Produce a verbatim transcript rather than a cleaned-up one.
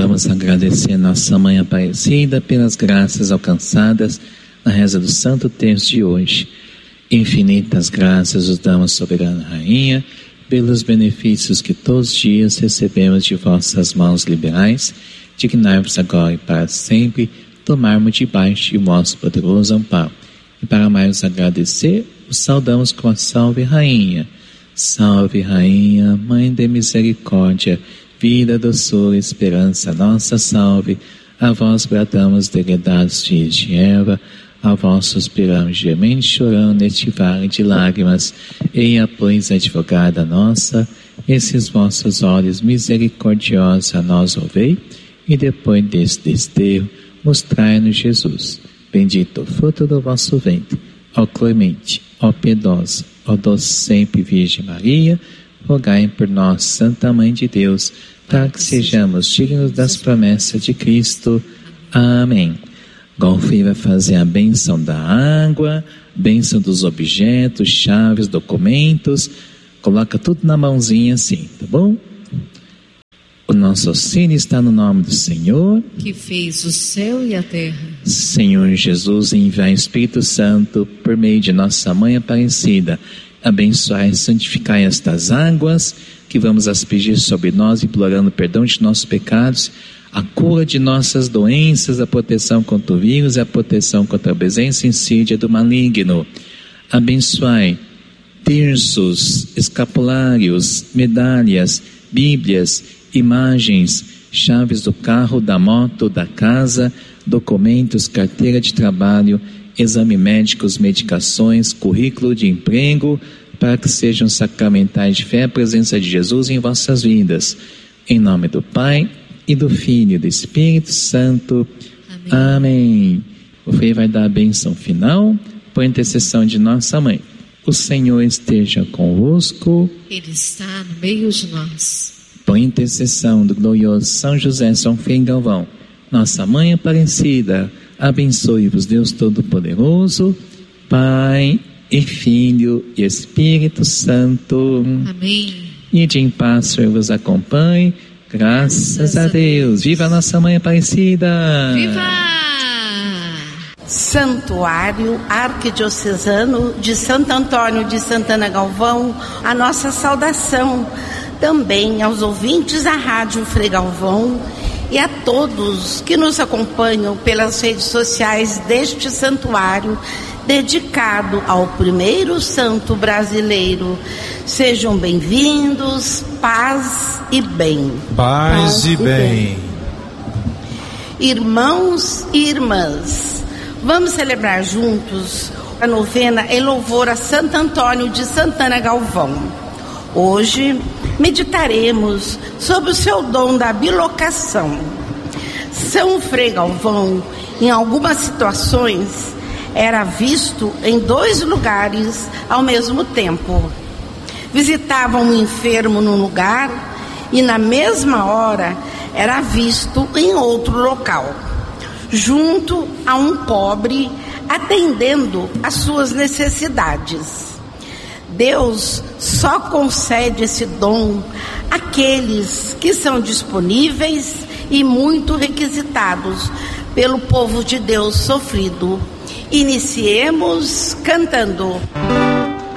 vamos agradecer Nossa Mãe Aparecida pelas graças alcançadas na reza do Santo Terço de hoje. Infinitas graças os damos, soberana Rainha, pelos benefícios que todos os dias recebemos de vossas mãos liberais. Dignai-vos agora e para sempre tomarmos debaixo de vosso poderoso amparo. E para mais agradecer, os saudamos com a Salve Rainha. Salve Rainha, Mãe de Misericórdia, vida, doçura, esperança, nossa salve. A vós bradamos, degredados filhos de Eva, a vós suspiramos, gemendo e chorando neste vale de lágrimas. Eia, pois, advogada nossa, esses vossos olhos misericordiosos a nós ouvei, e depois desse desterro, mostrai-nos Jesus. Bendito o fruto do vosso ventre, ó clemente, ó piedosa, ó doce sempre Virgem Maria, rogai por nós, Santa Mãe de Deus, para que sejamos dignos das promessas de Cristo. Amém. Golfinho vai fazer a bênção da água, bênção dos objetos, chaves, documentos. Coloca tudo na mãozinha assim, tá bom? O nosso auxílio está no nome do Senhor, que fez o céu e a terra. Senhor Jesus, enviai o Espírito Santo por meio de nossa Mãe Aparecida. Abençoai e santificai estas águas que vamos aspergir sobre nós, implorando perdão de nossos pecados, a cura de nossas doenças, a proteção contra o vírus e a proteção contra a presença insídia do maligno. Abençoai terços, escapulários, medalhas, bíblias, imagens, chaves do carro, da moto, da casa, documentos, carteira de trabalho, exame médicos, medicações, currículo de emprego, para que sejam sacramentais de fé a presença de Jesus em vossas vidas. Em nome do Pai, e do Filho e do Espírito Santo. Amém. Amém. O Frei vai dar a bênção final, por intercessão de nossa Mãe. O Senhor esteja convosco. Ele está no meio de nós. Por intercessão do glorioso São José, São Frei Galvão, nossa Mãe Aparecida, abençoe-vos Deus Todo-Poderoso, Pai e Filho e Espírito Santo. Amém. E de em paz, Senhor vos acompanhe. Graças, Graças a Deus. Deus. Viva a nossa Mãe Aparecida. Viva! Santuário Arquidiocesano de Santo Antônio de Santana Galvão, a nossa saudação também aos ouvintes da Rádio Frei Galvão e a todos que nos acompanham pelas redes sociais deste santuário dedicado ao primeiro santo brasileiro. Sejam bem-vindos, paz e bem. Paz, paz e bem. bem. Irmãos e irmãs, vamos celebrar juntos a novena em louvor a Santo Antônio de Santana Galvão. Hoje meditaremos sobre o seu dom da bilocação. São Frei Galvão, em algumas situações, era visto em dois lugares ao mesmo tempo. Visitava um enfermo num lugar e na mesma hora era visto em outro local, junto a um pobre, atendendo às suas necessidades. Deus só concede esse dom àqueles que são disponíveis e muito requisitados pelo povo de Deus sofrido. Iniciemos cantando.